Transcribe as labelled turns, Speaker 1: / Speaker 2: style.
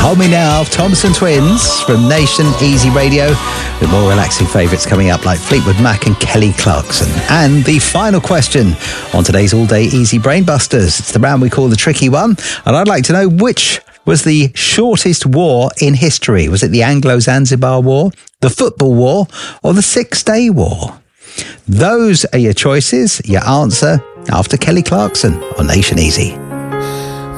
Speaker 1: Hold Me Now, Thompson Twins from Nation Easy Radio, with more relaxing favourites coming up like Fleetwood Mac and Kelly Clarkson. And the final question on today's all-day Easy Brainbusters. It's the round we call the tricky one, and I'd like to know which was the shortest war in history. Was it the Anglo-Zanzibar War, the Football War, or the Six-Day War? Those are your choices. Your answer after Kelly Clarkson on Nation Easy.